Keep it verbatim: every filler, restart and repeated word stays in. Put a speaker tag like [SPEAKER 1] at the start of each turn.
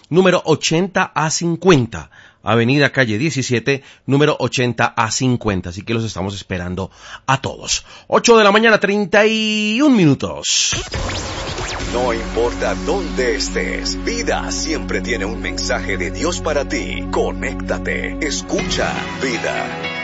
[SPEAKER 1] número ochenta A cincuenta. Avenida Calle diecisiete, número ochenta A cincuenta. Así que los estamos esperando a todos. ocho de la mañana, treinta y un minutos.
[SPEAKER 2] No importa dónde estés, Vida siempre tiene un mensaje de Dios para ti. Conéctate, escucha Vida.